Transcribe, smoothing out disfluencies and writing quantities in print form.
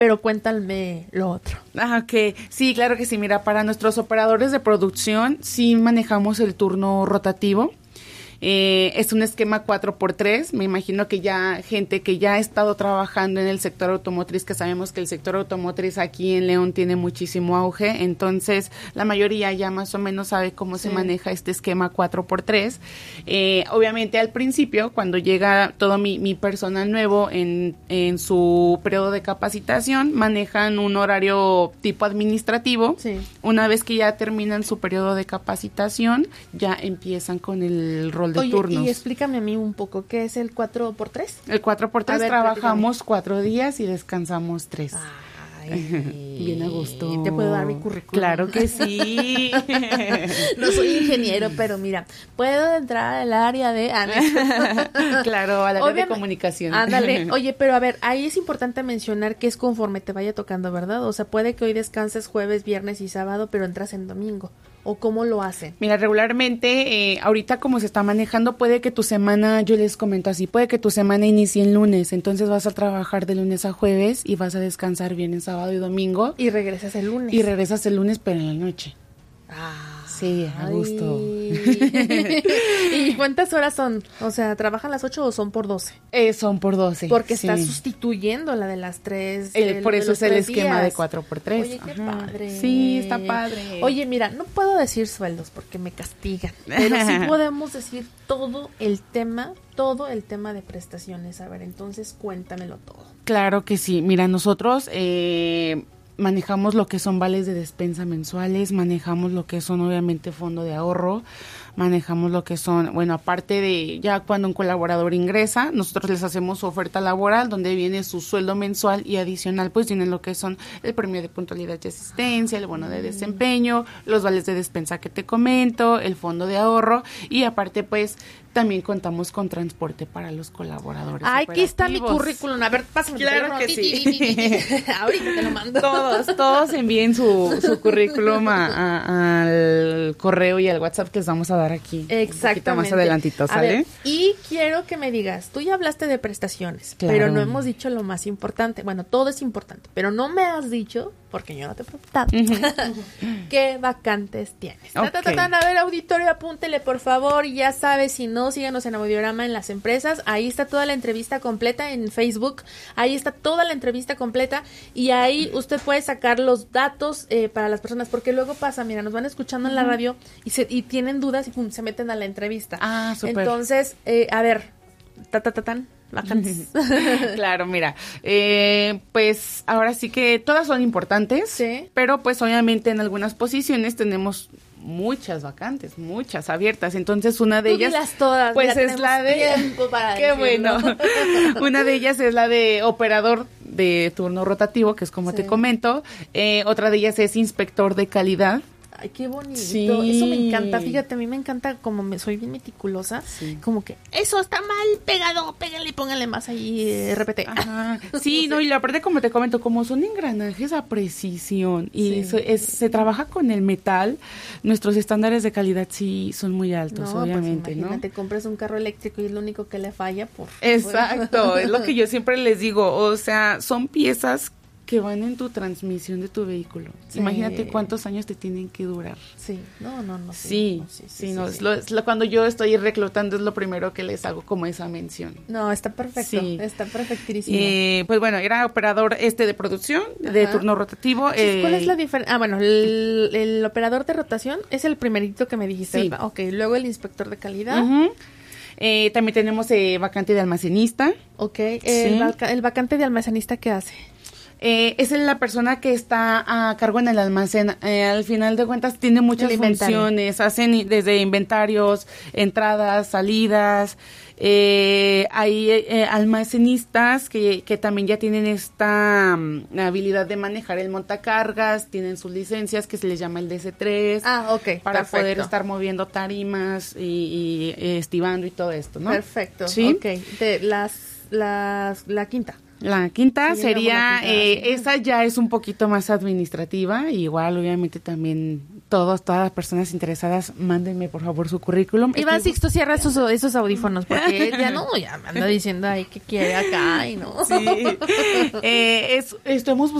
Pero cuéntame lo otro. Ok, sí, claro que sí. Mira, para nuestros operadores de producción sí manejamos el turno rotativo. Es un esquema 4x3. Me imagino que ya gente que ya ha estado trabajando en el sector automotriz, que sabemos que el sector automotriz aquí en León tiene muchísimo auge, entonces la mayoría ya más o menos sabe cómo se maneja este esquema 4x3. Obviamente al principio, cuando llega todo mi personal nuevo en su periodo de capacitación, manejan un horario tipo administrativo. Sí. Una vez que ya terminan su periodo de capacitación, ya empiezan con el rol de turnos. Y explícame a mí un poco, ¿qué es el 4x3? El 4x3 trabajamos 4 días y descansamos 3. Ay, bien a gusto. ¿Te puedo dar mi currículum? Claro que sí. No soy ingeniero, pero mira, puedo entrar al área de... Claro, al área de comunicación. Ándale. Oye, pero a ver, ahí es importante mencionar que es conforme te vaya tocando, ¿verdad? O sea, puede que hoy descanses jueves, viernes y sábado, pero entras en domingo. ¿O cómo lo hacen? Mira, regularmente, ahorita como se está manejando, puede que tu semana, yo les comento así, puede que tu semana inicie en lunes, entonces vas a trabajar de lunes a jueves y vas a descansar viernes, sábado y domingo. Y regresas el lunes. Y regresas el lunes, pero en la noche. Sí, a gusto. ¿Y cuántas horas son? O sea, ¿trabajan las 8 o son por 12? Son por 12. Porque está sustituyendo la de las 3. Por eso es el esquema de 4x3. Oye, qué padre. Sí, está padre. Oye, mira, no puedo decir sueldos porque me castigan, pero sí podemos decir todo el tema de prestaciones. A ver, entonces cuéntamelo todo. Claro que sí. Mira, nosotros manejamos lo que son vales de despensa mensuales, manejamos lo que son obviamente fondo de ahorro, manejamos lo que son, bueno, aparte de ya cuando un colaborador ingresa, nosotros les hacemos su oferta laboral donde viene su sueldo mensual y adicional pues tienen lo que son el premio de puntualidad y asistencia, el bono de desempeño, los vales de despensa que te comento, el fondo de ahorro y aparte pues también contamos con transporte para los colaboradores. Aquí está mi currículum. A ver, pásame. Claro que sí. Ahorita te lo mando. Todos envíen su currículum al correo y al WhatsApp que les vamos a dar aquí. Exactamente. Un poquito más adelantito, ¿sale? A ver, y quiero que me digas, tú ya hablaste de prestaciones, claro, pero no hemos dicho lo más importante. Bueno, todo es importante, pero no me has dicho, porque yo no te he preguntado, ¿qué vacantes tienes? Okay. A ver, auditorio, apúntele, por favor, y ya sabes, si no, síganos en Audiorama en las empresas, ahí está toda la entrevista completa en Facebook, ahí está toda la entrevista completa, y ahí usted puede sacar los datos para las personas, porque luego pasa, mira, nos van escuchando en la radio y tienen dudas y se meten a la entrevista. Súper. Entonces, a ver, vacantes. Claro, mira, pues ahora sí que todas son importantes, sí, pero pues obviamente en algunas posiciones tenemos muchas vacantes, muchas abiertas, entonces una de ellas todas, pues es la de qué bueno. Una de ellas es la de operador de turno rotativo, que es como te comento, otra de ellas es inspector de calidad. Ay, qué bonito. Sí. Eso me encanta. Fíjate, a mí me encanta, como soy bien meticulosa, como que eso está mal pegado, pégale y póngale más ahí, repete. Ajá. Sí, no, y la parte como te comento, como son engranajes a precisión y se trabaja con el metal, nuestros estándares de calidad sí son muy altos, obviamente, pues imagínate, compras un carro eléctrico y es lo único que le falla Exacto, es lo que yo siempre les digo, o sea, son piezas que van en tu transmisión de tu vehículo. Sí. Imagínate cuántos años te tienen que durar. Sí, no. Sí. Cuando yo estoy reclutando es lo primero que les hago como esa mención. No, está perfecto, está perfectísimo. Pues bueno, era operador de producción, de turno rotativo. ¿Cuál es la diferencia? Bueno, el operador de rotación es el primerito que me dijiste. Sí. Ok, luego el inspector de calidad. También tenemos vacante de almacenista. Ok, el vacante de almacenista, ¿qué hace? Es la persona que está a cargo en el almacén. Al final de cuentas tiene muchas funciones. Hacen desde inventarios, entradas, salidas. Hay almacenistas que también ya tienen esta habilidad de manejar el montacargas, tienen sus licencias que se les llama el DC3. Ok, para perfecto. poder estar moviendo tarimas y estibando y todo esto, ¿no? Perfecto. ¿Sí? Ok, la quinta. La quinta sería, esa ya es un poquito más administrativa, igual obviamente también todas las personas interesadas, mándenme por favor su currículum. Iván Sixto, cierra esos audífonos, porque ya me anda diciendo, ay, ¿qué quiere acá? Y no. Sí. Estamos